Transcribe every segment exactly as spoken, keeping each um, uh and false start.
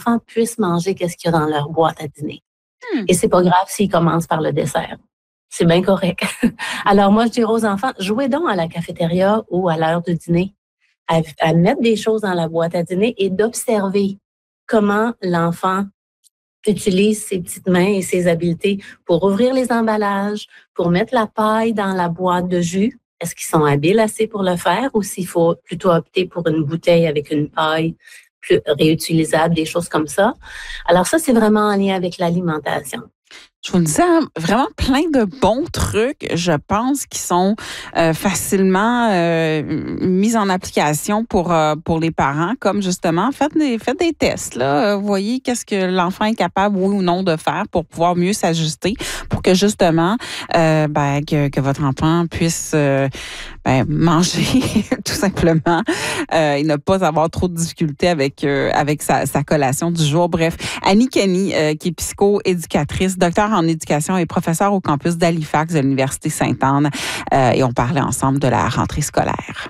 enfants puissent manger qu'est-ce qu'il y a dans leur boîte à dîner. Hmm. Et c'est pas grave s'ils commencent par le dessert. C'est bien correct. Alors moi, je dirais aux enfants, jouez donc à la cafétéria ou à l'heure de dîner, à, à mettre des choses dans la boîte à dîner et d'observer comment l'enfant utilise ses petites mains et ses habiletés pour ouvrir les emballages, pour mettre la paille dans la boîte de jus. Est-ce qu'ils sont habiles assez pour le faire ou s'il faut plutôt opter pour une bouteille avec une paille plus réutilisable, des choses comme ça. Alors ça, c'est vraiment en lien avec l'alimentation. Je vous disais, hein, vraiment plein de bons trucs, je pense, qui sont euh, facilement euh, mis en application pour euh, pour les parents, comme justement, faites des, faites des tests. Là. Vous voyez qu'est-ce que l'enfant est capable, oui ou non, de faire pour pouvoir mieux s'ajuster, pour que justement, euh, ben, que, que votre enfant puisse euh, ben, manger, tout simplement, euh, et ne pas avoir trop de difficultés avec, euh, avec sa, sa collation du jour. Bref, Annie Kenny, euh, qui est psycho-éducatrice, docteur en éducation et professeure au campus d'Halifax de l'Université Sainte-Anne. Euh, et on parlait ensemble de la rentrée scolaire.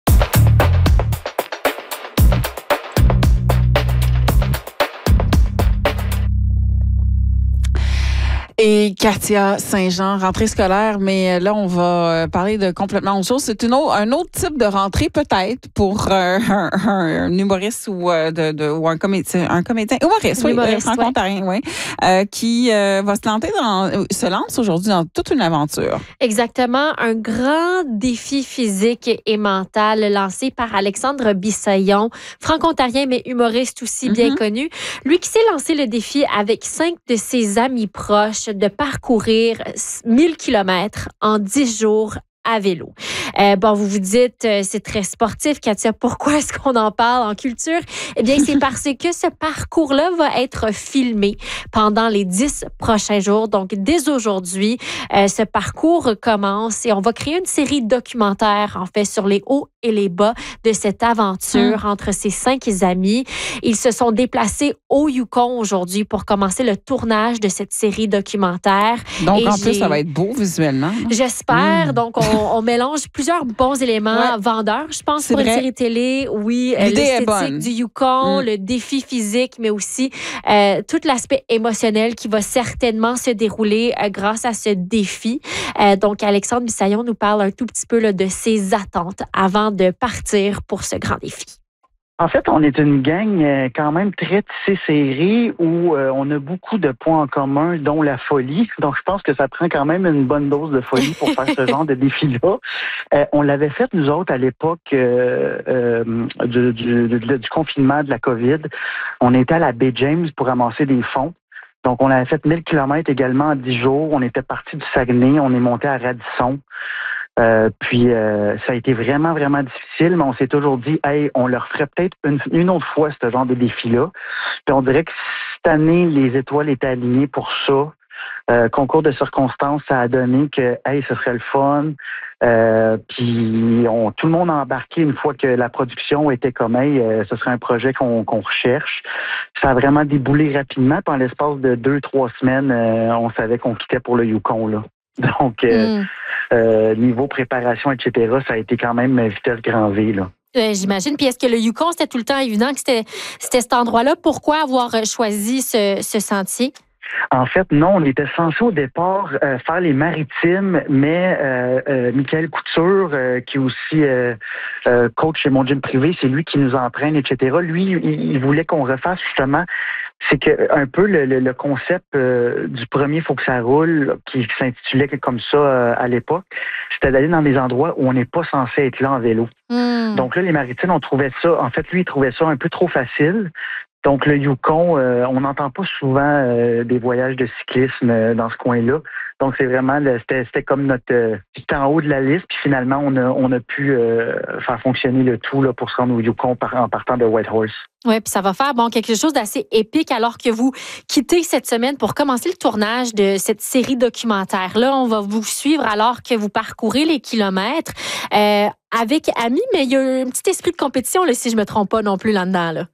Et Katia Saint-Jean, rentrée scolaire, mais là, on va parler de complètement autre chose. C'est une autre, un autre type de rentrée, peut-être, pour euh, un, un, un humoriste ou, euh, de, de, ou un comédien, un comédien, humoriste, oui, humoriste, euh, franco-ontarien, oui, euh, qui euh, va se lancer dans, se lance aujourd'hui dans toute une aventure. Exactement. Un grand défi physique et mental lancé par Alexandre Bissaillon, franco-ontarien, mais humoriste aussi bien mm-hmm. connu. Lui qui s'est lancé le défi avec cinq de ses amis proches de parcourir mille kilomètres en dix jours à vélo. Euh, bon, vous vous dites, euh, c'est très sportif, Katia. Pourquoi est-ce qu'on en parle en culture? Eh bien, c'est parce que ce parcours-là va être filmé pendant les dix prochains jours. Donc, dès aujourd'hui, euh, ce parcours commence et on va créer une série documentaire, en fait, sur les hauts et les bas de cette aventure mmh. entre ces cinq amis. Ils se sont déplacés au Yukon aujourd'hui pour commencer le tournage de cette série documentaire. Donc, et en plus, ça va être beau visuellement. J'espère. Mmh. Donc, on On, on mélange plusieurs bons éléments ouais. vendeurs, je pense, c'est pour vrai. une série télé. Oui, l'idée l'esthétique du Yukon, mm. le défi physique, mais aussi euh, tout l'aspect émotionnel qui va certainement se dérouler euh, grâce à ce défi. Euh, donc, Alexandre Bissaillon nous parle un tout petit peu là, de ses attentes avant de partir pour ce grand défi. En fait, on est une gang euh, quand même très tissée serrée où euh, on a beaucoup de points en commun, dont la folie. Donc, je pense que ça prend quand même une bonne dose de folie pour faire ce genre de défi-là. Euh, on l'avait fait, nous autres, à l'époque euh, euh, du, du, du, du confinement de la COVID. On était à la baie James pour ramasser des fonds. Donc, on avait fait mille kilomètres également en dix jours. On était parti du Saguenay, on est monté à Radisson. Euh, puis euh, ça a été vraiment, vraiment difficile, mais on s'est toujours dit, hey, on leur ferait peut-être une, une autre fois ce genre de défi-là. Puis on dirait que cette année, les étoiles étaient alignées pour ça. Euh, concours de circonstances, ça a donné que, hey, ce serait le fun. Euh, puis on, tout le monde a embarqué une fois que la production était comme, hey, euh, ce serait un projet qu'on, qu'on recherche. Ça a vraiment déboulé rapidement. Puis en l'espace de deux, trois semaines, euh, on savait qu'on quittait pour le Yukon, là. Donc, euh, mm. euh, niveau préparation, et cetera, ça a été quand même vitesse grand V, là. Euh, j'imagine. Puis est-ce que le Yukon, c'était tout le temps évident que c'était, c'était cet endroit-là? Pourquoi avoir choisi ce, ce sentier? En fait, non, on était censé au départ euh, faire les maritimes, mais euh, euh, Michael Couture, euh, qui est aussi euh, euh, coach chez mon gym privé, c'est lui qui nous entraîne, et cetera. Lui, il, il voulait qu'on refasse justement, c'est que un peu le, le, le concept euh, du premier Faut que ça roule, qui s'intitulait comme ça euh, à l'époque, c'était d'aller dans des endroits où on n'est pas censé être là en vélo. Mm. Donc là, les maritimes, on trouvait ça, en fait, lui, il trouvait ça un peu trop facile. Donc, le Yukon, euh, on n'entend pas souvent euh, des voyages de cyclisme euh, dans ce coin-là. Donc, c'est vraiment, le, c'était, c'était comme notre... Euh, c'était en haut de la liste, puis finalement, on a, on a pu euh, faire fonctionner le tout là, pour se rendre au Yukon par, en partant de Whitehorse. Oui, puis ça va faire bon quelque chose d'assez épique alors que vous quittez cette semaine pour commencer le tournage de cette série documentaire-là. On va vous suivre alors que vous parcourez les kilomètres euh, avec amis, mais il y a un petit esprit de compétition, là, si je me trompe pas non plus là-dedans, là.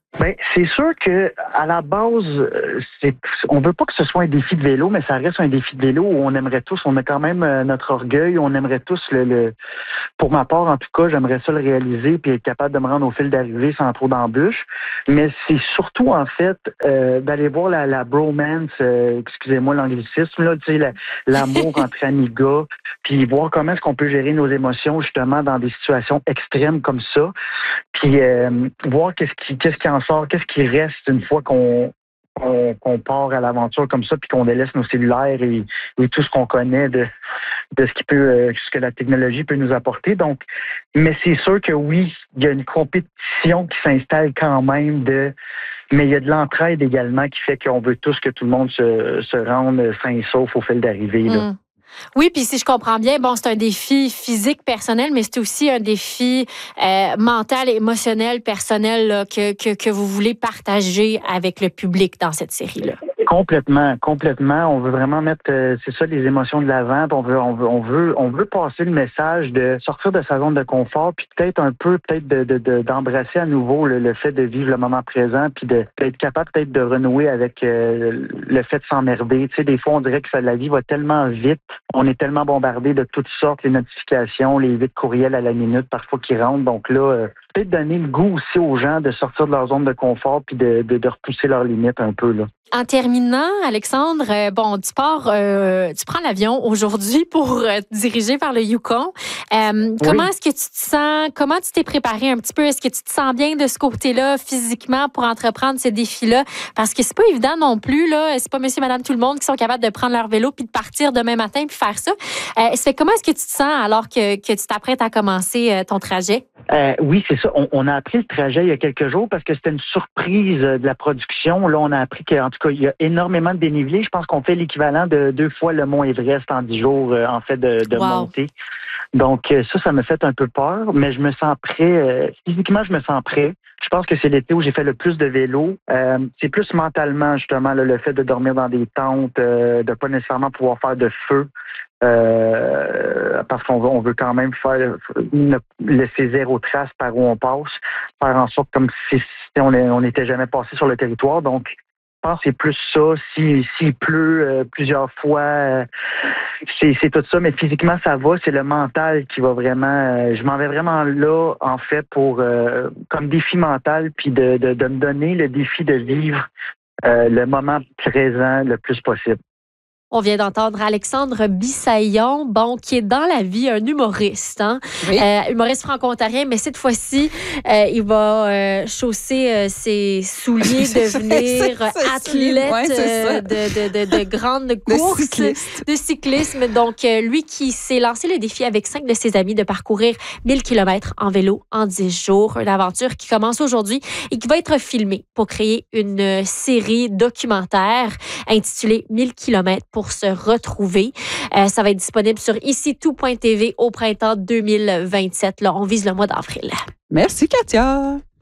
Ben, c'est sûr que à la base, c'est, on veut pas que ce soit un défi de vélo, mais ça reste un défi de vélo où on aimerait tous, on a quand même notre orgueil, on aimerait tous le, le pour ma part, en tout cas, j'aimerais ça le réaliser puis être capable de me rendre au fil d'arrivée sans trop d'embûches. Mais c'est surtout, en fait, euh, d'aller voir la, la bromance, euh, excusez-moi l'anglicisme, là, tu sais, la, l'amour entre amis gars, puis voir comment est-ce qu'on peut gérer nos émotions, justement, dans des situations extrêmes comme ça. Puis euh, voir qu'est-ce qui, qu'est-ce qui en sort, qu'est-ce qui reste une fois qu'on, qu'on, qu'on part à l'aventure comme ça, puis qu'on délaisse nos cellulaires et, et tout ce qu'on connaît de, de ce qui peut, euh, ce que la technologie peut nous apporter. Donc, mais c'est sûr que oui, il y a une compétition qui s'installe quand même de, mais il y a de l'entraide également qui fait qu'on veut tous que tout le monde se, se rende sain et sauf au fil d'arrivée, là. Mm. Oui, puis si je comprends bien, bon, c'est un défi physique personnel, mais c'est aussi un défi euh, mental et émotionnel personnel là, que, que, que vous voulez partager avec le public dans cette série-là. Complètement, complètement. On veut vraiment mettre, euh, c'est ça, les émotions de l'avant. On veut, on veut, on veut, on veut passer le message de sortir de sa zone de confort, puis peut-être un peu, peut-être de, de, de d'embrasser à nouveau le, le fait de vivre le moment présent, puis de d'être capable peut-être de renouer avec euh, le fait de s'emmerder. Tu sais, des fois, on dirait que ça, la vie va tellement vite, on est tellement bombardé de toutes sortes, les notifications, les huit courriels à la minute parfois qui rentrent. Donc là, euh, peut-être donner le goût aussi aux gens de sortir de leur zone de confort, puis de, de, de repousser leurs limites un peu là. En terminant, Alexandre, euh, bon, tu pars, euh, tu prends l'avion aujourd'hui pour euh, te diriger vers le Yukon. Euh, oui. Comment est-ce que tu te sens? Comment tu t'es préparé un petit peu? Est-ce que tu te sens bien de ce côté-là, physiquement, pour entreprendre ces défis-là? Parce que c'est pas évident non plus, là. C'est pas monsieur, madame, tout le monde qui sont capables de prendre leur vélo puis de partir demain matin puis faire ça. Euh, ça fait comment est-ce que tu te sens alors que, que tu t'apprêtes à commencer euh, ton trajet? Euh, oui, c'est ça. On, on a appris le trajet il y a quelques jours parce que c'était une surprise de la production. Là, on a appris qu'en tout cas, il y a énormément de dénivelé. Je pense qu'on fait l'équivalent de deux fois le mont Everest en dix jours, euh, en fait, de, de wow. montée. Donc, euh, ça, ça me fait un peu peur, mais je me sens prêt. Euh, physiquement, je me sens prêt. Je pense que c'est l'été où j'ai fait le plus de vélo. Euh, c'est plus mentalement, justement, là, le fait de dormir dans des tentes, euh, de pas nécessairement pouvoir faire de feu. Euh, parce qu'on veut, on veut quand même faire une, laisser zéro trace par où on passe, faire en sorte comme si, si on n'était jamais passé sur le territoire. Donc, je pense que c'est plus ça. Si, s'il pleut euh, plusieurs fois, euh, c'est, c'est tout ça. Mais physiquement, ça va. C'est le mental qui va vraiment... Euh, je m'en vais vraiment là, en fait, pour euh, comme défi mental, puis de, de, de me donner le défi de vivre euh, le moment présent le plus possible. On vient d'entendre Alexandre Bissaillon, bon, qui est dans la vie un humoriste, hein? Oui. Euh, humoriste franco-ontarien, mais cette fois-ci, euh, il va euh, chausser euh, ses souliers, devenir c'est, athlète ouais, euh, de, de, de, de grandes courses, de cyclisme. Donc, euh, lui qui s'est lancé le défi avec cinq de ses amis de parcourir mille kilomètres en vélo en dix jours. Une aventure qui commence aujourd'hui et qui va être filmée pour créer une série documentaire intitulée mille kilomètres pour se retrouver. Euh, ça va être disponible sur ici tout point t v au printemps deux mille vingt-sept. Là, on vise le mois d'avril. Merci, Katia.